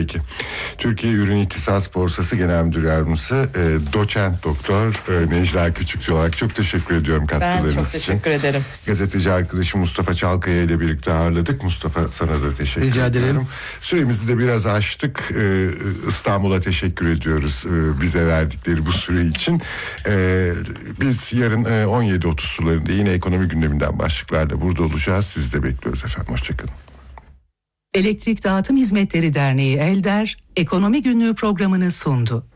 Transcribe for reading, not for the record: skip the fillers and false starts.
Peki. Türkiye Ürün İhtisas Borsası Genel Müdür Yardımcısı Doçent Doktor Necla Küçükçü olarak çok teşekkür ediyorum katkılarınız için. Ben çok teşekkür ederim. Gazeteci arkadaşım Mustafa Çalkaya ile birlikte ağırladık. Mustafa, sana da teşekkür ediyorum. Süremizi de biraz aştık. İstanbul'a teşekkür ediyoruz bize verdikleri bu süre için. Biz yarın 17.30 sularında yine ekonomi gündeminden başlıklarla burada olacağız. Sizi de bekliyoruz efendim. Hoşçakalın. Elektrik Dağıtım Hizmetleri Derneği ELDER, Ekonomi Günlüğü programını sundu.